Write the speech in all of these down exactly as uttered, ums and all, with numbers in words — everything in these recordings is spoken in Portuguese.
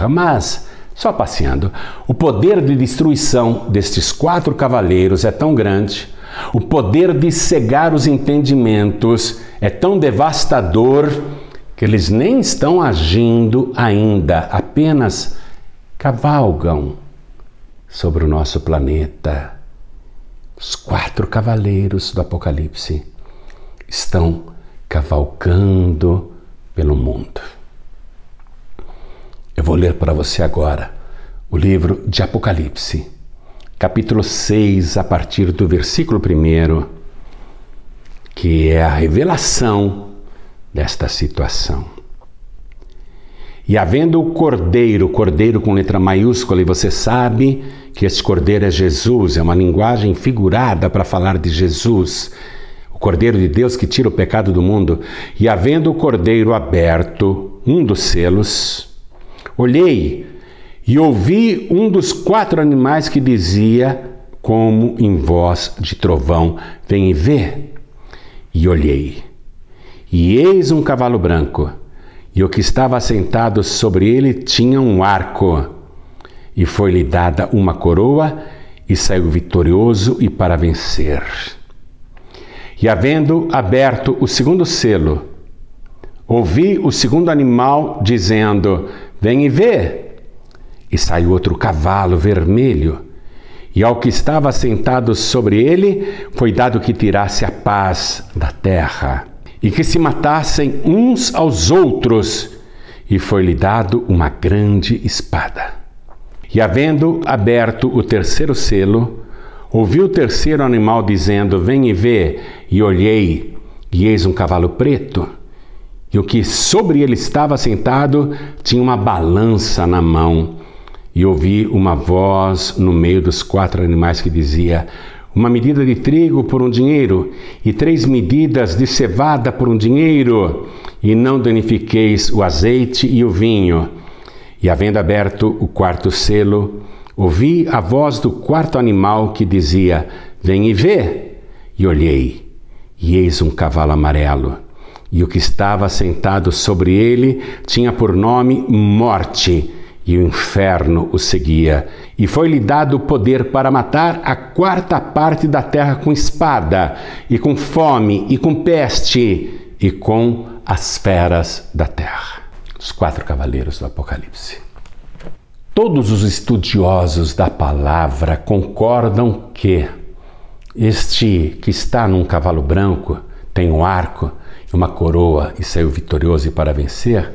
terra, mas, só passeando, o poder de destruição destes quatro cavaleiros é tão grande, o poder de cegar os entendimentos é tão devastador, que eles nem estão agindo ainda, apenas cavalgam sobre o nosso planeta. Os quatro cavaleiros do Apocalipse estão cavalgando pelo mundo. Eu vou ler para você agora o livro de Apocalipse, capítulo seis, a partir do versículo primeiro, que é a revelação desta situação. E havendo o cordeiro, cordeiro com letra maiúscula, e você sabe que esse cordeiro é Jesus, é uma linguagem figurada para falar de Jesus, o cordeiro de Deus que tira o pecado do mundo. E havendo o cordeiro aberto, um dos selos, olhei e ouvi um dos quatro animais que dizia, como em voz de trovão, vem e vê. E olhei, e eis um cavalo branco, e o que estava assentado sobre ele tinha um arco, e foi-lhe dada uma coroa, e saiu vitorioso e para vencer. E havendo aberto o segundo selo, ouvi o segundo animal dizendo, vem e vê. E saiu outro cavalo vermelho, e ao que estava sentado sobre ele foi dado que tirasse a paz da terra, e que se matassem uns aos outros, e foi-lhe dado uma grande espada. E havendo aberto o terceiro selo, ouvi o terceiro animal dizendo, vem e vê, e olhei, e eis um cavalo preto, e o que sobre ele estava sentado tinha uma balança na mão, e ouvi uma voz no meio dos quatro animais que dizia, uma medida de trigo por um dinheiro, e três medidas de cevada por um dinheiro, e não danifiqueis o azeite e o vinho. E havendo aberto o quarto selo, ouvi a voz do quarto animal que dizia, vem e vê. E olhei, e eis um cavalo amarelo, e o que estava sentado sobre ele tinha por nome Morte, e o inferno o seguia. E foi-lhe dado o poder para matar a quarta parte da terra com espada, e com fome, e com peste, e com as feras da terra. Os quatro cavaleiros do Apocalipse. Todos os estudiosos da palavra concordam que este que está num cavalo branco, tem um arco, uma coroa e saiu vitorioso e para vencer,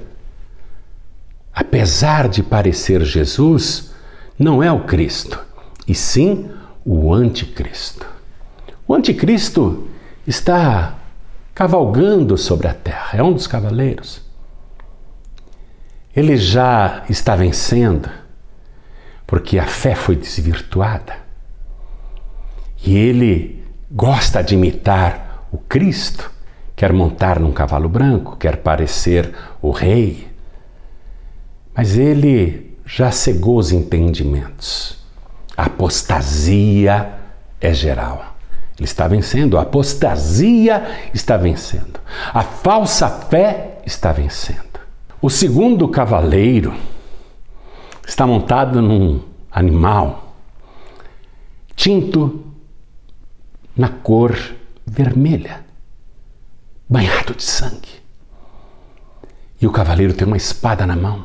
apesar de parecer Jesus, não é o Cristo, e sim o Anticristo. O Anticristo está cavalgando sobre a terra, é um dos cavaleiros. Ele já está vencendo, porque a fé foi desvirtuada. E ele gosta de imitar o Cristo, quer montar num cavalo branco, quer parecer o rei. Mas ele já cegou os entendimentos. A apostasia é geral. Ele está vencendo, a apostasia está vencendo. A falsa fé está vencendo. O segundo cavaleiro está montado num animal tinto na cor vermelha, banhado de sangue. E o cavaleiro tem uma espada na mão.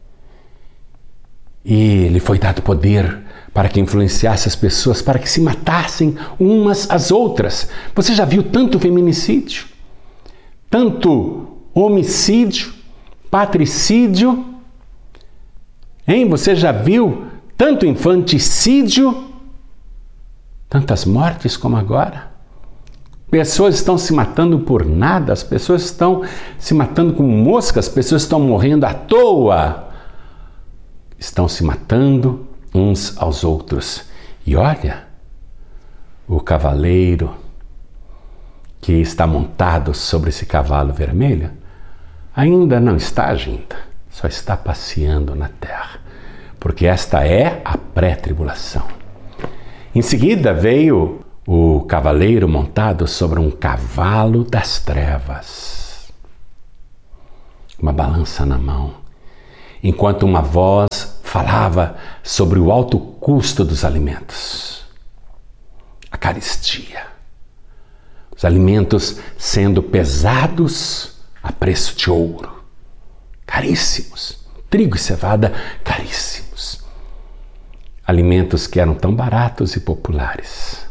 E lhe foi dado poder para que influenciasse as pessoas, para que se matassem umas às outras. Você já viu tanto feminicídio, tanto homicídio, patricídio? Hein? Você já viu tanto infanticídio, tantas mortes como agora? Pessoas estão se matando por nada, as pessoas estão se matando como moscas, as pessoas estão morrendo à toa. Estão se matando uns aos outros. E olha, o cavaleiro que está montado sobre esse cavalo vermelho ainda não está agindo, só está passeando na terra, porque esta é a pré-tribulação. Em seguida veio o cavaleiro montado sobre um cavalo das trevas, uma balança na mão. enquanto uma voz falava sobre o alto custo dos alimentos. A carestia. Os alimentos sendo pesados a preço de ouro. Caríssimos. Trigo e cevada caríssimos. Alimentos que eram tão baratos e populares.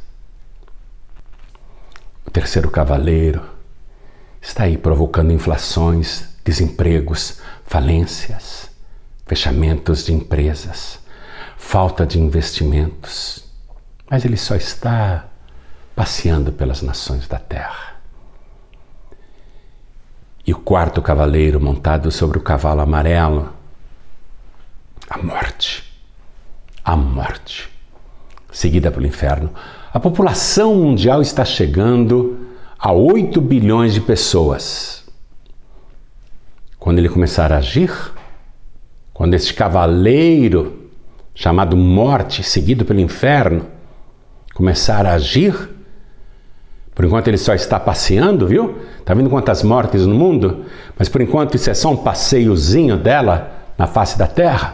O terceiro cavaleiro está aí provocando inflações, desempregos, falências, fechamentos de empresas, falta de investimentos. Mas ele só está passeando pelas nações da terra. E o quarto cavaleiro montado sobre o cavalo amarelo, a morte, a morte, seguida pelo inferno. A população mundial está chegando a oito bilhões de pessoas. Quando ele começar a agir, quando este cavaleiro chamado morte, seguido pelo inferno, começar a agir, por enquanto ele só está passeando, viu? Tá vendo quantas mortes no mundo? Mas por enquanto isso é só um passeiozinho dela na face da terra.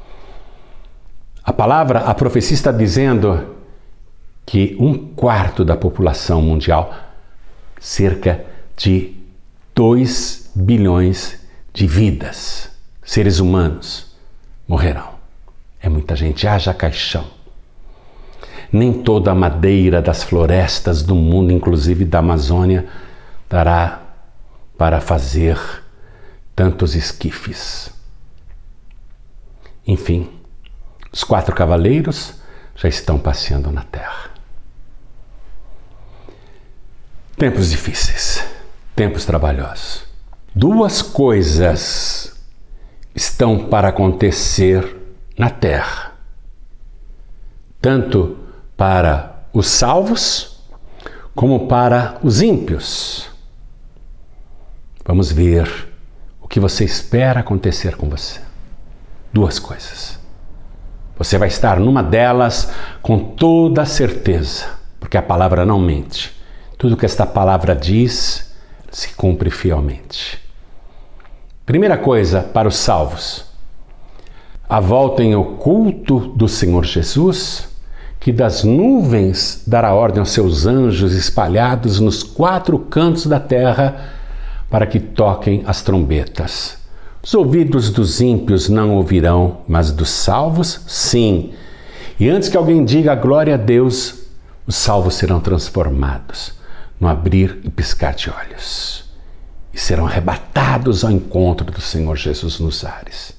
A palavra, a profecia está dizendo que um quarto da população mundial, cerca de dois bilhões de vidas, seres humanos, morrerão. É muita gente, haja caixão. Nem toda a madeira das florestas do mundo, inclusive da Amazônia, dará para fazer tantos esquifes. Enfim, os quatro cavaleiros já estão passeando na terra. Tempos difíceis, tempos trabalhosos. Duas coisas estão para acontecer na terra, tanto para os salvos como para os ímpios. Vamos ver o que você espera acontecer com você. Duas coisas. Você vai estar numa delas com toda certeza, porque a palavra não mente. Tudo que esta palavra diz se cumpre fielmente. Primeira coisa para os salvos: a volta em oculto do Senhor Jesus, que das nuvens dará ordem aos seus anjos espalhados nos quatro cantos da terra para que toquem as trombetas. Os ouvidos dos ímpios não ouvirão, mas dos salvos, sim. E antes que alguém diga glória a Deus, os salvos serão transformados no abrir e piscar de olhos e serão arrebatados ao encontro do Senhor Jesus nos ares.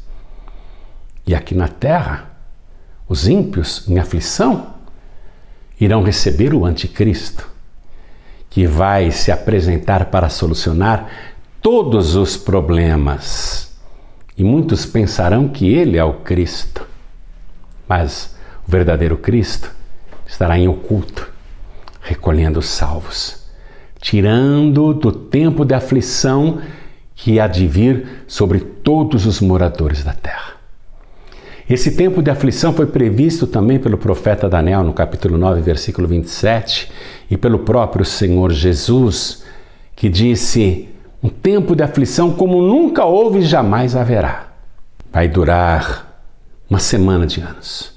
E aqui na terra, os ímpios em aflição irão receber o anticristo, que vai se apresentar para solucionar todos os problemas. E muitos pensarão que ele é o Cristo, mas o verdadeiro Cristo estará em oculto, recolhendo os salvos, tirando do tempo de aflição que há de vir sobre todos os moradores da terra. Esse tempo de aflição foi previsto também pelo profeta Daniel, no capítulo nove, versículo vinte e sete, e pelo próprio Senhor Jesus, que disse: um tempo de aflição como nunca houve e jamais haverá. Vai durar uma semana de anos.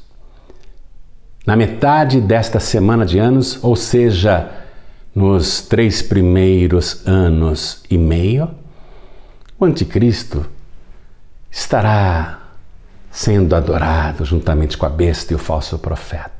Na metade desta semana de anos, ou seja, nos três primeiros anos e meio, o anticristo estará sendo adorado juntamente com a besta e o falso profeta.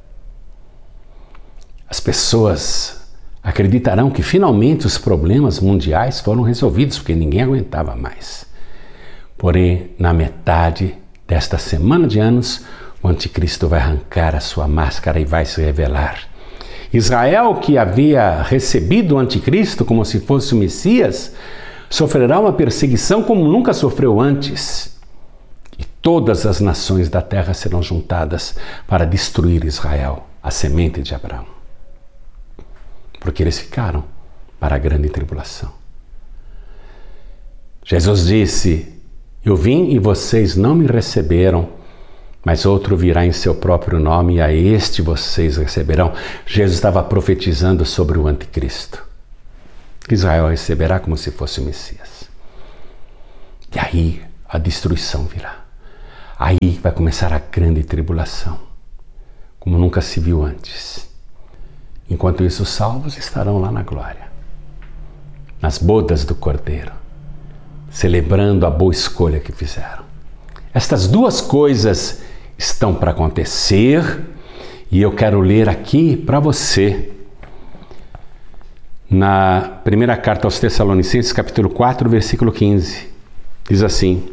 As pessoas acreditarão que finalmente os problemas mundiais foram resolvidos, porque ninguém aguentava mais. Porém, na metade desta semana de anos, o anticristo vai arrancar a sua máscara e vai se revelar. Israel, que havia recebido o anticristo como se fosse o Messias, sofrerá uma perseguição como nunca sofreu antes. E todas as nações da terra serão juntadas para destruir Israel, a semente de Abraão. Porque eles ficaram para a grande tribulação. Jesus disse: eu vim e vocês não me receberam, mas outro virá em seu próprio nome e a este vocês receberão. Jesus estava profetizando sobre o anticristo, que Israel receberá como se fosse o Messias. E aí a destruição virá. Aí vai começar a grande tribulação, como nunca se viu antes. Enquanto isso, os salvos estarão lá na glória, nas bodas do Cordeiro, celebrando a boa escolha que fizeram. Estas duas coisas estão para acontecer e eu quero ler aqui para você na primeira carta aos Tessalonicenses, capítulo quatro, versículo quinze. Diz assim: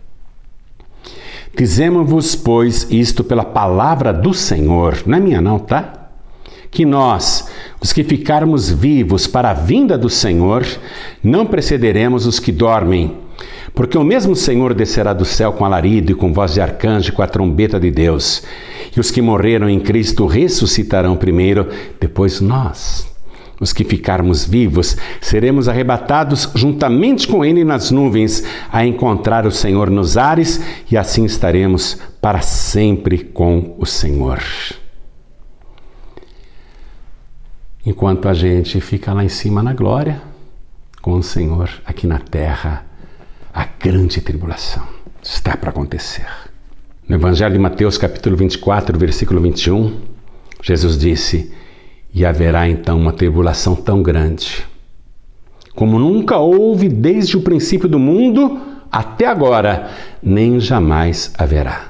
Dizemos-vos, pois, isto pela palavra do Senhor, não é minha não, tá? Que nós, os que ficarmos vivos para a vinda do Senhor, não precederemos os que dormem, porque o mesmo Senhor descerá do céu com alarido e com voz de arcanjo e com a trombeta de Deus, e os que morreram em Cristo ressuscitarão primeiro, depois nós, os que ficarmos vivos, seremos arrebatados juntamente com Ele nas nuvens, a encontrar o Senhor nos ares, e assim estaremos para sempre com o Senhor. Enquanto a gente fica lá em cima na glória, com o Senhor aqui na terra, a grande tribulação está para acontecer. No Evangelho de Mateus, capítulo vinte e quatro, versículo vinte e um, Jesus disse: E haverá então uma tribulação tão grande, como nunca houve desde o princípio do mundo até agora, nem jamais haverá.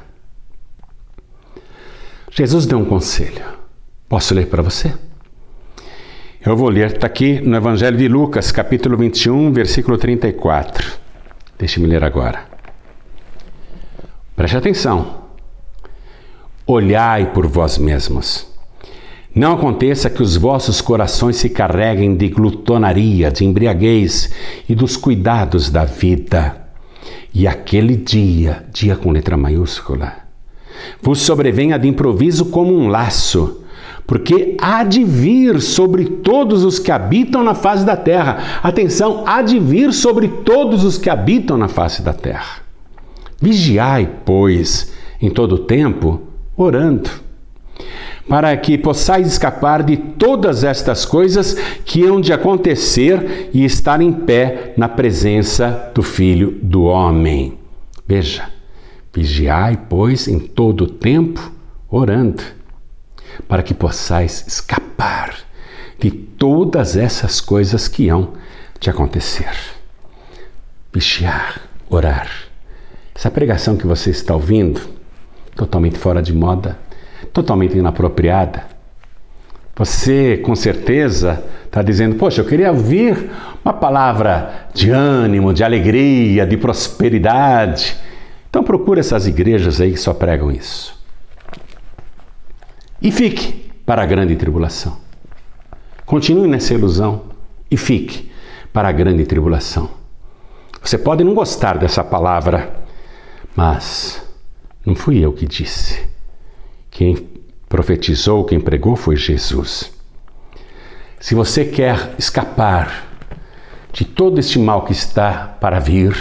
Jesus deu um conselho. Posso ler para você? Eu vou ler, está aqui no Evangelho de Lucas, capítulo vinte e um, versículo trinta e quatro. Deixe-me ler agora. Preste atenção. Olhai por vós mesmos. Não aconteça que os vossos corações se carreguem de glutonaria, de embriaguez e dos cuidados da vida. E aquele dia, dia com letra maiúscula, vos sobrevenha de improviso como um laço, porque há de vir sobre todos os que habitam na face da terra. Atenção, há de vir sobre todos os que habitam na face da terra. Vigiai, pois, em todo o tempo, orando, para que possais escapar de todas estas coisas que hão de acontecer e estar em pé na presença do Filho do Homem. Veja, vigiai, pois, em todo o tempo, orando, para que possais escapar de todas essas coisas que hão de acontecer. Vigiar, orar. Essa pregação que você está ouvindo, totalmente fora de moda, totalmente inapropriada. Você, com certeza, está dizendo: poxa, eu queria ouvir uma palavra de ânimo, de alegria, de prosperidade. Então procura essas igrejas aí que só pregam isso. E fique para a grande tribulação. Continue nessa ilusão e fique para a grande tribulação. Você pode não gostar dessa palavra, mas não fui eu que disse. Quem profetizou, quem pregou foi Jesus. Se você quer escapar de todo este mal que está para vir,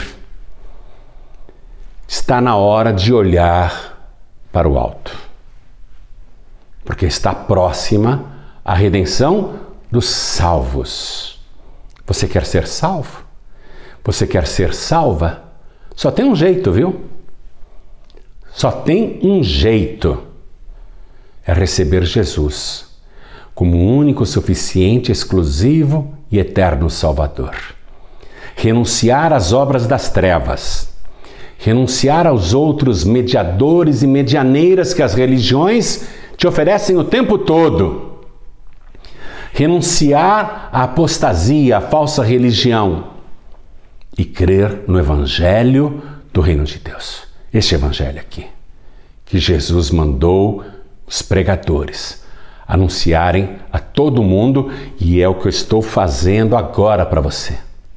está na hora de olhar para o alto. Porque está próxima a redenção dos salvos. Você quer ser salvo? Você quer ser salva? Só tem um jeito, viu? Só tem um jeito. É receber Jesus como o único, suficiente, exclusivo e eterno Salvador. Renunciar às obras das trevas. Renunciar aos outros mediadores e medianeiras que as religiões te oferecem o tempo todo. Renunciar à apostasia, à falsa religião e crer no Evangelho do Reino de Deus. Este Evangelho aqui, que Jesus mandou os pregadores anunciarem a todo mundo, e é o que eu estou fazendo agora para você.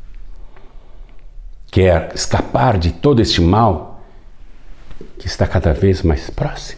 Quer escapar de todo este mal que está cada vez mais próximo?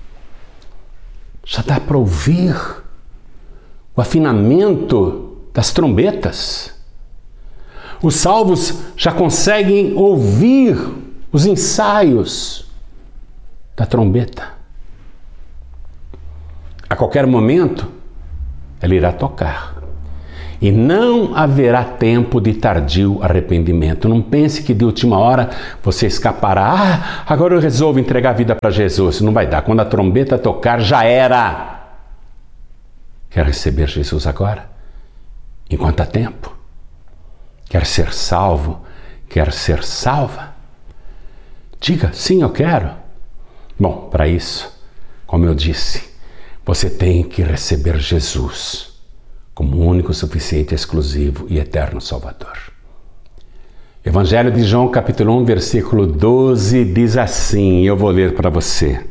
Já dá para ouvir o afinamento das trombetas. Os salvos já conseguem ouvir os ensaios da trombeta. A qualquer momento, ela irá tocar. E não haverá tempo de tardio arrependimento. Não pense que de última hora você escapará. Ah, agora eu resolvo entregar a vida para Jesus. Não vai dar. Quando a trombeta tocar, já era. Quer receber Jesus agora? Enquanto há tempo? Quer ser salvo? Quer ser salva? Diga, sim, eu quero. Bom, para isso, como eu disse, você tem que receber Jesus como único, suficiente, exclusivo e eterno Salvador. Evangelho de João, capítulo um, versículo doze, diz assim, eu vou ler para você.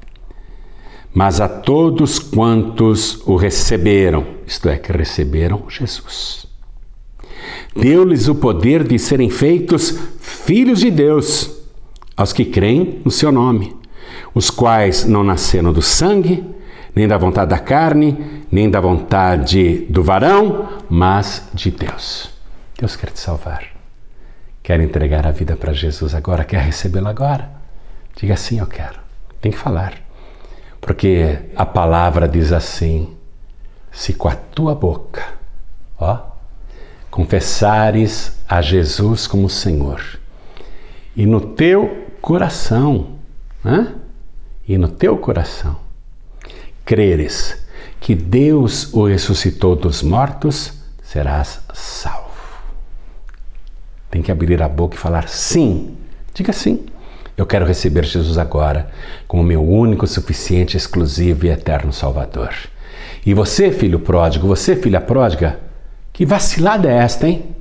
Mas a todos quantos o receberam, isto é, que receberam Jesus, deu-lhes o poder de serem feitos filhos de Deus, aos que creem no seu nome, os quais não nasceram do sangue, nem da vontade da carne, nem da vontade do varão, mas de Deus. Deus quer te salvar. Quer entregar a vida para Jesus agora? Quer recebê-lo agora? Diga sim, eu quero. Tem que falar. Porque a palavra diz assim, se com a tua boca, ó, confessares a Jesus como Senhor, e no teu coração, né? e no teu coração, creres que Deus o ressuscitou dos mortos, serás salvo. Tem que abrir a boca e falar sim. Diga sim. Eu quero receber Jesus agora como meu único, suficiente, exclusivo e eterno Salvador. E você, filho pródigo, você, filha pródiga, que vacilada é esta, hein?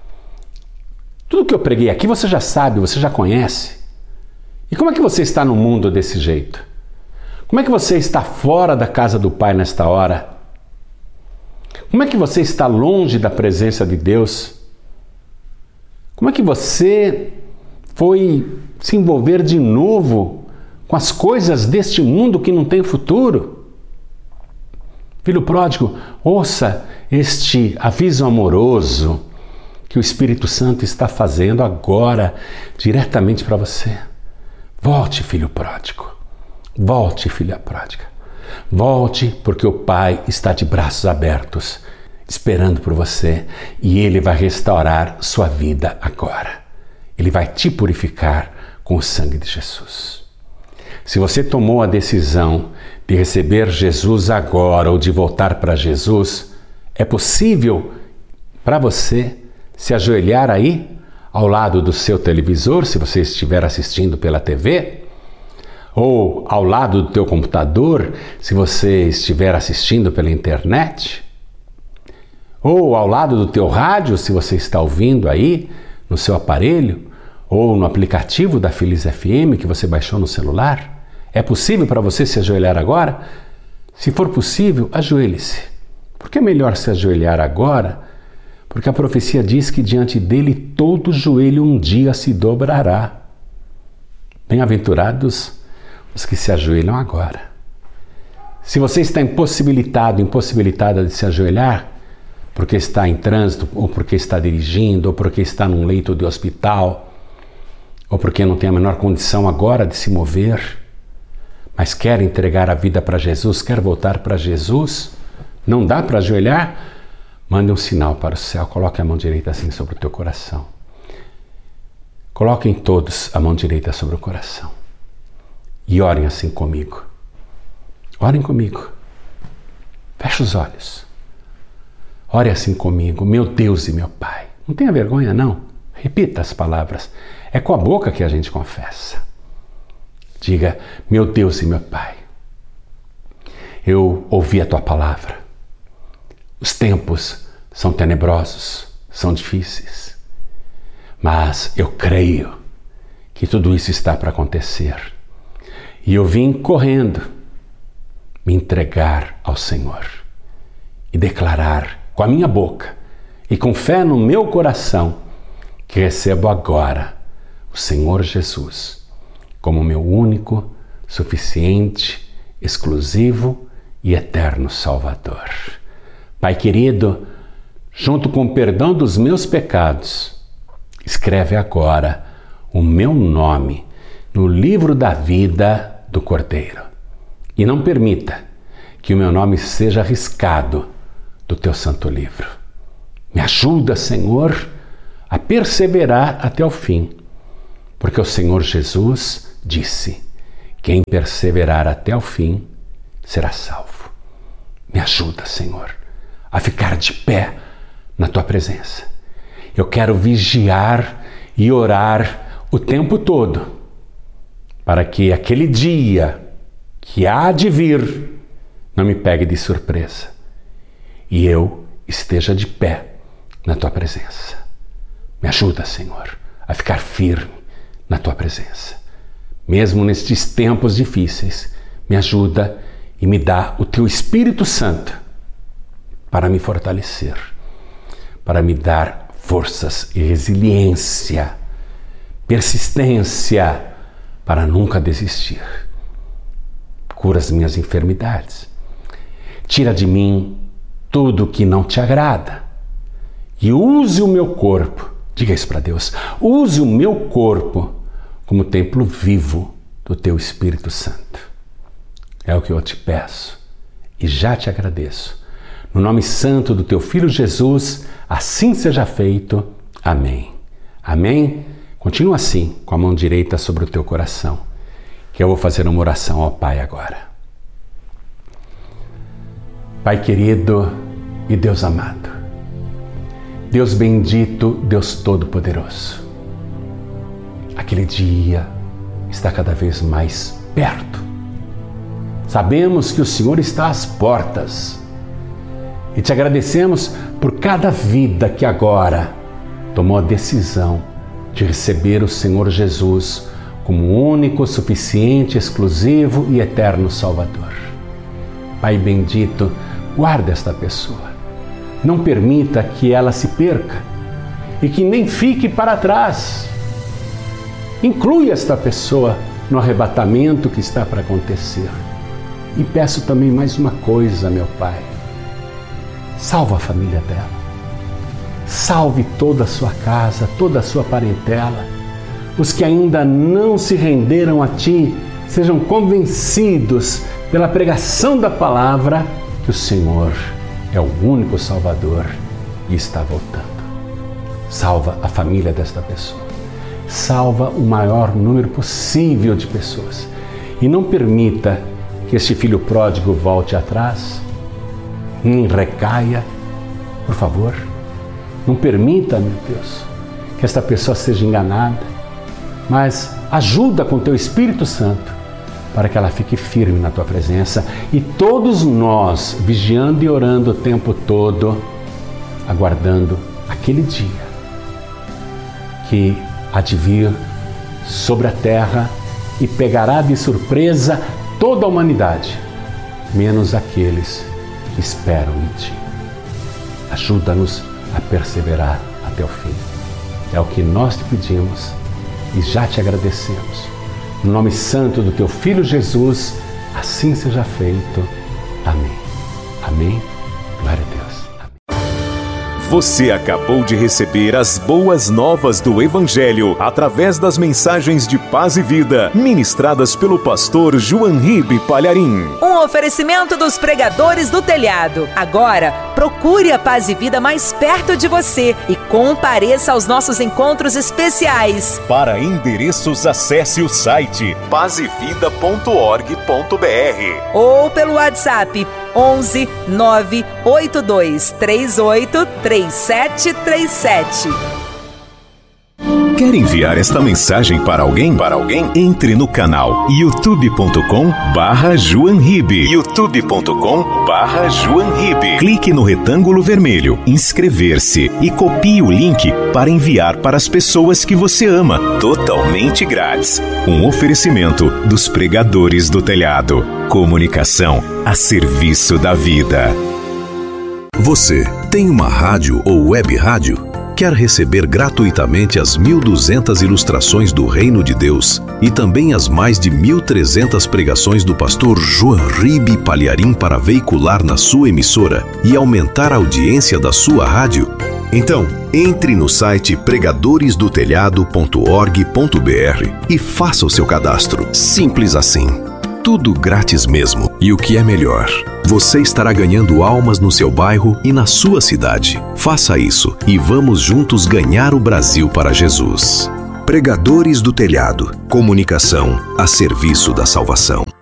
Tudo que eu preguei aqui você já sabe, você já conhece. E como é que você está no mundo desse jeito? Como é que você está fora da casa do Pai nesta hora? Como é que você está longe da presença de Deus? Como é que você foi se envolver de novo com as coisas deste mundo que não tem futuro? Filho pródigo, ouça este aviso amoroso que o Espírito Santo está fazendo agora diretamente para você. Volte, filho pródigo. Volte, filha pródiga. Volte, porque o Pai está de braços abertos, esperando por você, e Ele vai restaurar sua vida agora. Ele vai te purificar com o sangue de Jesus. Se você tomou a decisão de receber Jesus agora ou de voltar para Jesus, é possível para você se ajoelhar aí, ao lado do seu televisor, se você estiver assistindo pela T V, ou ao lado do teu computador, se você estiver assistindo pela internet, ou ao lado do teu rádio, se você está ouvindo aí no seu aparelho, ou no aplicativo da Feliz F M que você baixou no celular. É possível para você se ajoelhar agora? Se for possível, ajoelhe-se. Por que é melhor se ajoelhar agora? Porque a profecia diz que diante dele todo joelho um dia se dobrará. Bem-aventurados os que se ajoelham agora. Se você está impossibilitado, impossibilitada de se ajoelhar, porque está em trânsito, ou porque está dirigindo, ou porque está num leito de hospital, ou porque não tem a menor condição agora de se mover, mas quer entregar a vida para Jesus, quer voltar para Jesus, não dá para ajoelhar? Mande um sinal para o céu, coloque a mão direita assim sobre o teu coração. Coloquem todos a mão direita sobre o coração. E orem assim comigo. Orem comigo. Feche os olhos. Ore assim comigo, meu Deus e meu Pai. Não tenha vergonha, não. Repita as palavras. É com a boca que a gente confessa. Diga, meu Deus e meu Pai. Eu ouvi a Tua palavra. Os tempos são tenebrosos, são difíceis. Mas eu creio que tudo isso está para acontecer. E eu vim correndo me entregar ao Senhor e declarar com a minha boca e com fé no meu coração que recebo agora o Senhor Jesus como meu único, suficiente, exclusivo e eterno Salvador. Pai querido, junto com o perdão dos meus pecados, escreve agora o meu nome no livro da vida do Cordeiro. E não permita que o meu nome seja riscado do teu santo livro. Me ajuda, Senhor, a perseverar até o fim, porque o Senhor Jesus disse: quem perseverar até o fim será salvo. Me ajuda, Senhor, a ficar de pé na Tua presença. Eu quero vigiar e orar o tempo todo, para que aquele dia que há de vir não me pegue de surpresa e eu esteja de pé na Tua presença. Me ajuda, Senhor, a ficar firme na Tua presença. Mesmo nestes tempos difíceis, me ajuda e me dá o Teu Espírito Santo para me fortalecer, para me dar forças e resiliência, persistência, para nunca desistir. Cura as minhas enfermidades. Tira de mim tudo que não Te agrada e use o meu corpo, diga isso para Deus, use o meu corpo como templo vivo do Teu Espírito Santo. É o que eu Te peço e já Te agradeço. No nome santo do Teu Filho Jesus, assim seja feito. Amém. Amém? Continua assim, com a mão direita sobre o teu coração, que eu vou fazer uma oração ao Pai agora. Pai querido e Deus amado, Deus bendito, Deus todo-poderoso, aquele dia está cada vez mais perto. Sabemos que o Senhor está às portas e Te agradecemos por cada vida que agora tomou a decisão de receber o Senhor Jesus como único, suficiente, exclusivo e eterno Salvador. Pai bendito, guarda esta pessoa. Não permita que ela se perca e que nem fique para trás. Inclui esta pessoa no arrebatamento que está para acontecer. E peço também mais uma coisa, meu Pai. Salva a família dela. Salve toda a sua casa, toda a sua parentela. Os que ainda não se renderam a Ti, sejam convencidos pela pregação da palavra que o Senhor é o único Salvador e está voltando. Salva a família desta pessoa. Salva o maior número possível de pessoas. E não permita que este filho pródigo volte atrás, nem recaia. Por favor, não permita, meu Deus, que esta pessoa seja enganada, mas ajuda com Teu Espírito Santo para que ela fique firme na Tua presença e todos nós vigiando e orando o tempo todo, aguardando aquele dia que há de vir sobre a terra e pegará de surpresa toda a humanidade, menos aqueles que esperam em Ti. Ajuda-nos a perseverar até o fim. É o que nós Te pedimos e já Te agradecemos. No nome santo do Teu Filho Jesus, assim seja feito. Amém. Amém. Glória a Deus. Você acabou de receber as boas novas do Evangelho através das mensagens de paz e vida, ministradas pelo pastor João Ribe Palharim. Um oferecimento dos pregadores do telhado. Agora, procure a Paz e Vida mais perto de você e compareça aos nossos encontros especiais. Para endereços, acesse o site paz e vida ponto org ponto br ou pelo WhatsApp onze nove oito dois três oito três sete três sete. Quer enviar esta mensagem para alguém? Para alguém? Entre no canal youtube ponto com barra João Ribe. youtube ponto com barra João Ribe. Clique no retângulo vermelho, inscrever-se e copie o link para enviar para as pessoas que você ama, totalmente grátis. Um oferecimento dos pregadores do telhado. Comunicação a serviço da vida. Você tem uma rádio ou web rádio? Quer receber gratuitamente as mil e duzentas ilustrações do Reino de Deus e também as mais de mil e trezentas pregações do pastor João Ribe Palharim para veicular na sua emissora e aumentar a audiência da sua rádio? Então, entre no site pregadores do telhado ponto org ponto br e faça o seu cadastro. Simples assim. Tudo grátis mesmo. E o que é melhor, você estará ganhando almas no seu bairro e na sua cidade. Faça isso e vamos juntos ganhar o Brasil para Jesus. Pregadores do Telhado. Comunicação a serviço da salvação.